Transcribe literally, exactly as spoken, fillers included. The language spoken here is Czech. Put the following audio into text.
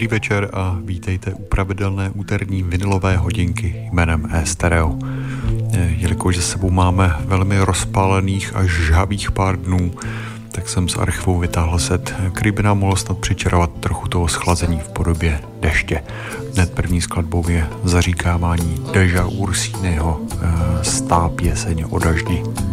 Dobrý večer a vítejte u pravidelné úterní vinylové hodinky jménem E-Stereo. Jelikož za sebou máme velmi rozpálených a žhavých pár dnů, tak jsem z archivu vytáhl set, který by nám mohl snad přičarovat trochu toho schlazení v podobě deště. Hned první skladbou je zaříkávání Deja Ursínyho, stá pěseň o daždi.